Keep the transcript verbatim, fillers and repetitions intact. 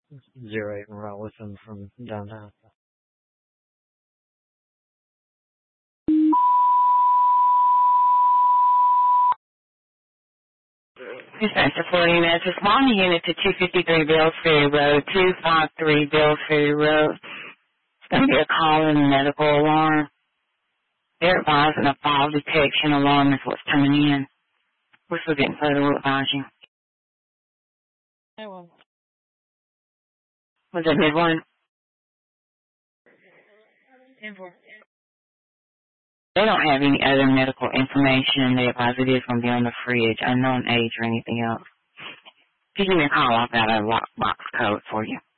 Zero eight and Rollison from downtown. Dispatcher for units. Respond to unit to two fifty-three Bills Ferry Road, two fifty-three Bills Ferry Road. It's going to be a call in medical alarm. They're advising a fall detection alarm is what's coming in. We're still getting further, we'll advise you. I will. Was it mid one? Info. They don't have any other medical information. They advise it is going to be on the fridge, unknown age or anything else. If you give me a call, I've got a lockbox code for you.